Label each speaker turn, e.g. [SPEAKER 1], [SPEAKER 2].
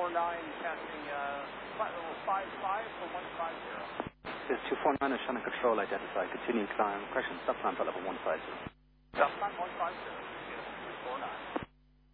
[SPEAKER 1] casting flight level 55 for 150.
[SPEAKER 2] This is 249 is Shannon Control identified. Continuing climb, correction, stop climb flight level 150.
[SPEAKER 1] Stop climb 150, 249.